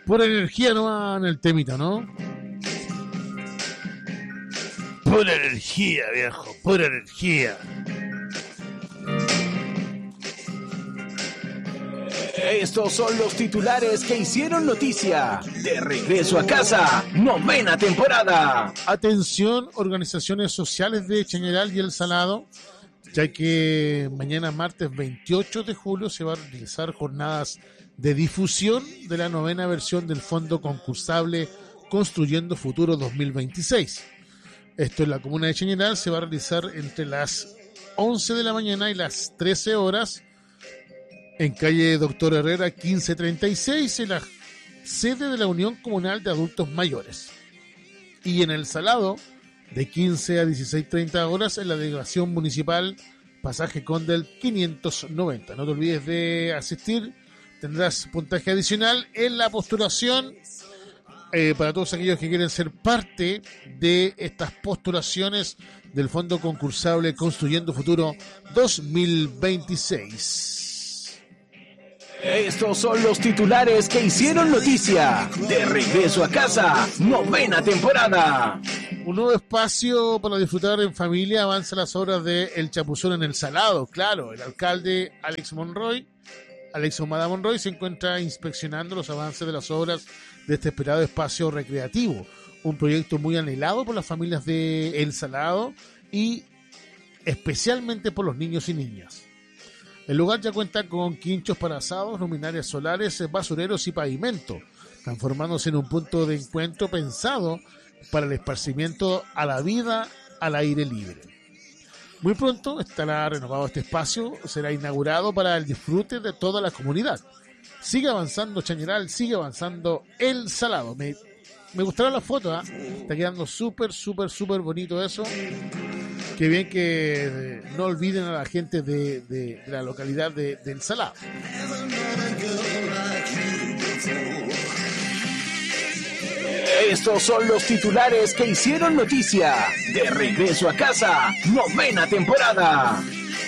Pura energía nomás en el temita, ¿no? Pura energía, viejo, pura energía. Estos son los titulares que hicieron noticia. De regreso a casa, 9ª temporada. Atención, organizaciones sociales de Chañaral y El Salado, ya que mañana martes 28 de julio se va a realizar jornadas de difusión de la 9ª versión del Fondo Concursable Construyendo Futuro 2026. Esto en la comuna de Chañaral se va a realizar entre las 11 de la mañana y las 13 horas en calle Doctor Herrera 1536, en la sede de la Unión Comunal de Adultos Mayores. Y en El Salado, de 15 a 16:30 horas, en la delegación municipal Pasaje Condel 590. No te olvides de asistir, tendrás puntaje adicional en la postulación para todos aquellos que quieren ser parte de estas postulaciones del Fondo Concursable Construyendo Futuro 2026. Estos son los titulares que hicieron noticia. De regreso a casa, 9ª temporada. Un nuevo espacio para disfrutar en familia. Avanza las obras de El Chapuzón en El Salado. Claro, el alcalde Alex Humada Monroy se encuentra inspeccionando los avances de las obras de este esperado espacio recreativo. Un proyecto muy anhelado por las familias de El Salado y especialmente por los niños y niñas. El lugar ya cuenta con quinchos para asados, luminarias solares, basureros y pavimento, transformándose en un punto de encuentro pensado para el esparcimiento a la vida al aire libre. Muy pronto estará renovado este espacio, será inaugurado para el disfrute de toda la comunidad. Sigue avanzando Chañaral, sigue avanzando El Salado. Me gustaron las fotos, está quedando súper bonito eso. Qué bien que no olviden a la gente de la localidad de El Salado. Estos son los titulares que hicieron noticia. De regreso a casa, 9ª temporada.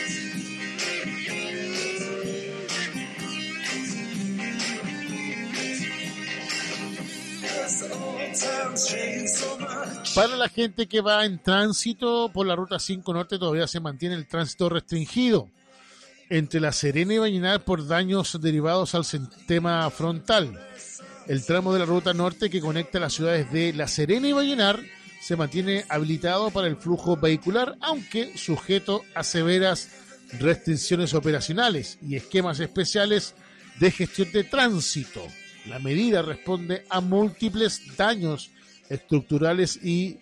Para la gente que va en tránsito por la Ruta 5 Norte, todavía se mantiene el tránsito restringido entre La Serena y Vallenar por daños derivados al sistema frontal. El tramo de la Ruta Norte que conecta las ciudades de La Serena y Vallenar se mantiene habilitado para el flujo vehicular, aunque sujeto a severas restricciones operacionales y esquemas especiales de gestión de tránsito. La medida responde a múltiples daños estructurales y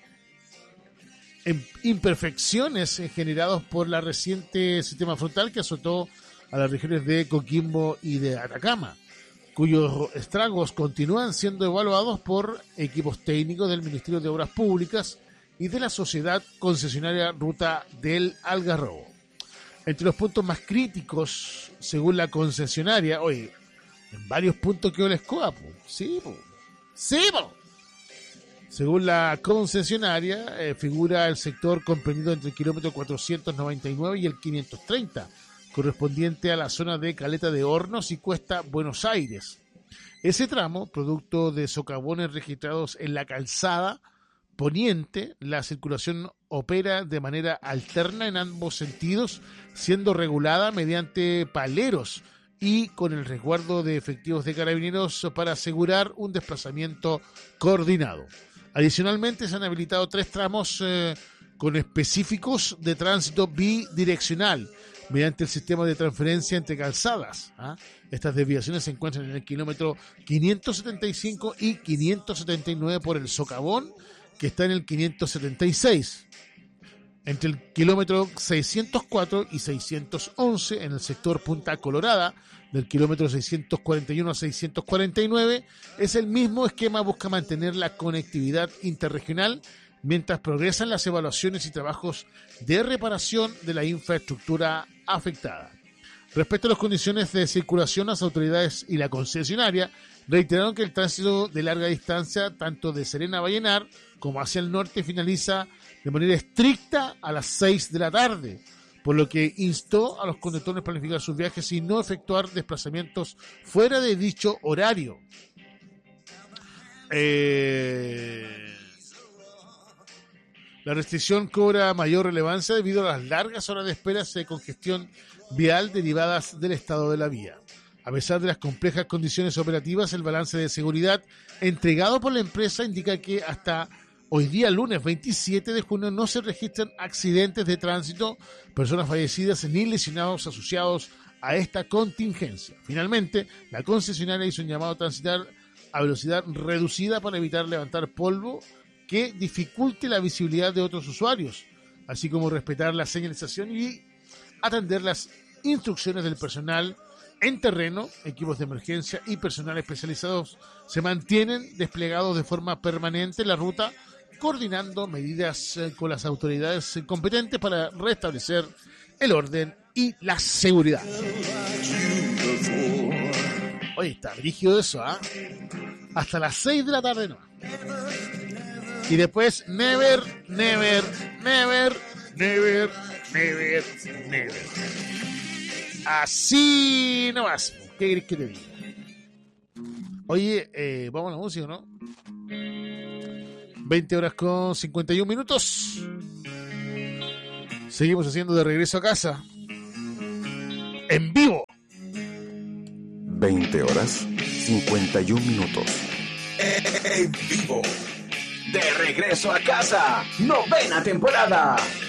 imperfecciones generados por la reciente sistema frontal que azotó a las regiones de Coquimbo y de Atacama, cuyos estragos continúan siendo evaluados por equipos técnicos del Ministerio de Obras Públicas y de la sociedad concesionaria Ruta del Algarrobo. Entre los puntos más críticos, según la concesionaria, en varios puntos quedó la escoba, sí. Según la concesionaria, figura el sector comprendido entre el kilómetro 499 y el 530, correspondiente a la zona de Caleta de Hornos y Cuesta Buenos Aires. Ese tramo, producto de socavones registrados en la calzada poniente, la circulación opera de manera alterna en ambos sentidos, siendo regulada mediante paleros y con el resguardo de efectivos de carabineros para asegurar un desplazamiento coordinado. Adicionalmente, se han habilitado 3 tramos con específicos de tránsito bidireccional mediante el sistema de transferencia entre calzadas. Estas desviaciones se encuentran en el kilómetro 575 y 579 por el socavón, que está en el 576. Entre el kilómetro 604 y 611 en el sector Punta Colorada, del kilómetro 641 a 649, es el mismo esquema, busca mantener la conectividad interregional mientras progresan las evaluaciones y trabajos de reparación de la infraestructura afectada. Respecto a las condiciones de circulación, las autoridades y la concesionaria reiteraron que el tránsito de larga distancia, tanto de Serena a Vallenar como hacia el norte, finaliza de manera estricta a las 6 de la tarde, por lo que instó a los conductores a planificar sus viajes y no efectuar desplazamientos fuera de dicho horario. La restricción cobra mayor relevancia debido a las largas horas de espera de congestión vial derivadas del estado de la vía. A pesar de las complejas condiciones operativas, el balance de seguridad entregado por la empresa indica que hasta hoy día, lunes 27 de junio, no se registran accidentes de tránsito, personas fallecidas ni lesionados asociados a esta contingencia. Finalmente, la concesionaria hizo un llamado a transitar a velocidad reducida para evitar levantar polvo que dificulte la visibilidad de otros usuarios, así como respetar la señalización y atender las instrucciones del personal en terreno. Equipos de emergencia y personal especializados se mantienen desplegados de forma permanente en la ruta, coordinando medidas con las autoridades competentes para restablecer el orden y la seguridad. Oye, está rígido eso, ¿ah? Hasta las 6 de la tarde, ¿no? Y después, never, never, never, never, never, never. Así nomás. ¿Qué querés que te diga? Oye, vamos a la música, ¿no? 20 horas con 51 minutos. Seguimos haciendo De Regreso a Casa. En vivo. 20 horas 51 minutos. En vivo. De Regreso a Casa. 9ª temporada.